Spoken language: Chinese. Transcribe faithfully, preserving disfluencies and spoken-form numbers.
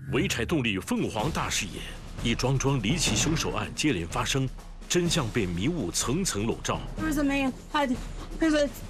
潍柴动力凤凰大视野，一桩桩离奇凶手案接连发生，真相被迷雾层层笼罩。 There's a man. I, there's a